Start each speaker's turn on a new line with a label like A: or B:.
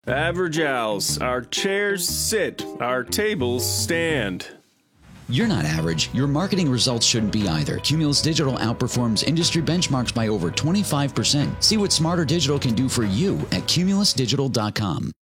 A: Average Owls. Our chairs sit, our tables stand.
B: You're not average. Your marketing results shouldn't be either. Cumulus Digital outperforms industry benchmarks by over 25%. See what Smarter Digital can do for you at cumulusdigital.com.